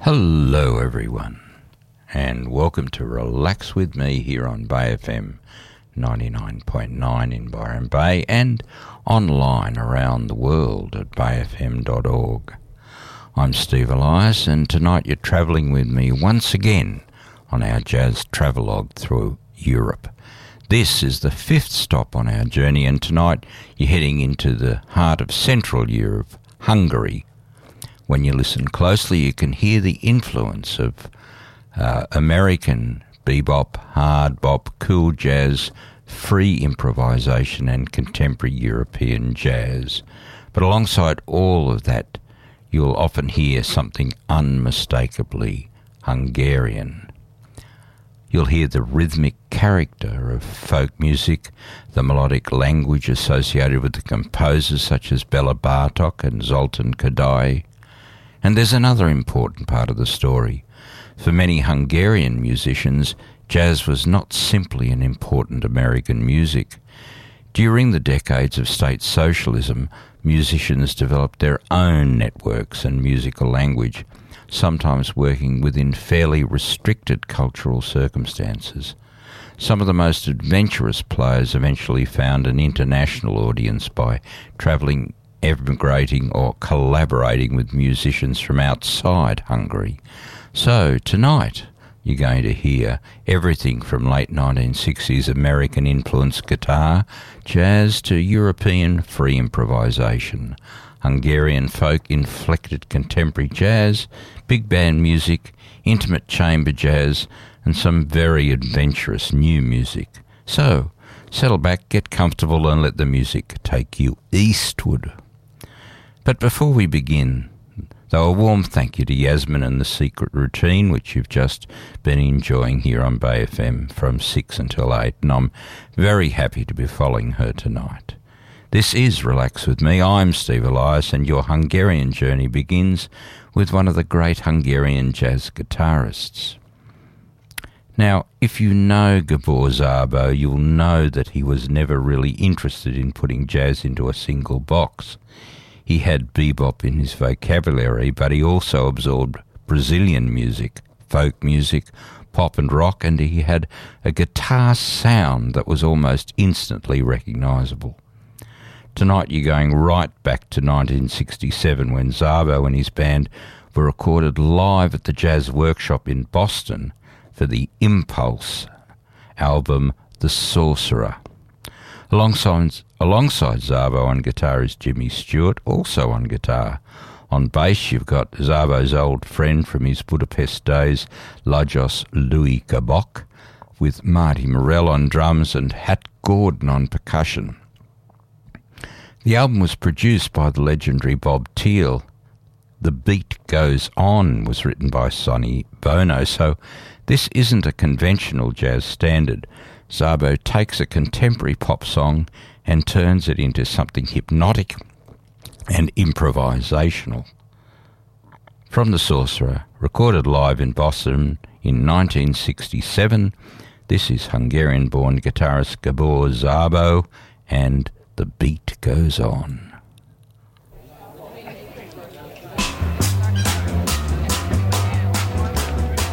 Hello everyone, and welcome to Relax With Me here on Bay FM 99.9 in Byron Bay and online around the world at bayfm.org. I'm Steve Elias, and tonight you're travelling with me once again on our jazz travelogue through Europe. This is the fifth stop on our journey, and tonight you're heading into the heart of Central Europe, Hungary. When you listen closely, you can hear the influence of American bebop, hard bop, cool jazz, free improvisation and contemporary European jazz. But alongside all of that, you'll often hear something unmistakably Hungarian. You'll hear the rhythmic character of folk music, the melodic language associated with the composers such as Bela Bartok and Zoltan Kodály. And there's another important part of the story. For many Hungarian musicians, jazz was not simply an important American music. During the decades of state socialism, musicians developed their own networks and musical language, sometimes working within fairly restricted cultural circumstances. Some of the most adventurous players eventually found an international audience by travelling, emigrating or collaborating with musicians from outside Hungary. So tonight you're going to hear everything from late 1960s American-influenced guitar, jazz to European free improvisation, Hungarian folk-inflected contemporary jazz, big band music, intimate chamber jazz, and some very adventurous new music. So settle back, get comfortable, and let the music take you eastward. But before we begin, though, a warm thank you to Yasmin and The Secret Routine, which you've just been enjoying here on Bay FM from 6 until 8, and I'm very happy to be following her tonight. This is Relax With Me. I'm Steve Elias, and your Hungarian journey begins with one of the great Hungarian jazz guitarists. Now, if you know Gabor Szabo, you'll know that he was never really interested in putting jazz into a single box. He had bebop in his vocabulary, but he also absorbed Brazilian music, folk music, pop and rock, and he had a guitar sound that was almost instantly recognisable. Tonight you're going right back to 1967 when Szabo and his band were recorded live at the Jazz Workshop in Boston for the Impulse album The Sorcerer. Alongside Szabo on guitar is Jimmy Stewart, also on guitar. On bass you've got Szabo's old friend from his Budapest days, Lajos Louis Kabok, with Marty Morell on drums and Hat Gordon on percussion. The album was produced by the legendary Bob Thiele. The Beat Goes On was written by Sonny Bono, so this isn't a conventional jazz standard. Szabo takes a contemporary pop song and turns it into something hypnotic and improvisational. From The Sorcerer, recorded live in Boston in 1967, this is Hungarian-born guitarist Gabor Szabo and The Beat Goes On.